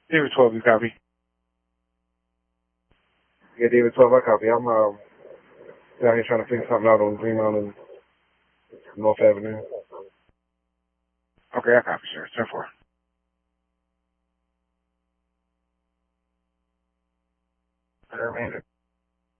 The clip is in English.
David 12, you copy? Yeah, David 12, I copy. I'm down here trying to figure something out on Green Mountain, North Avenue. Okay, I copy, sir. 10-4. Remainder.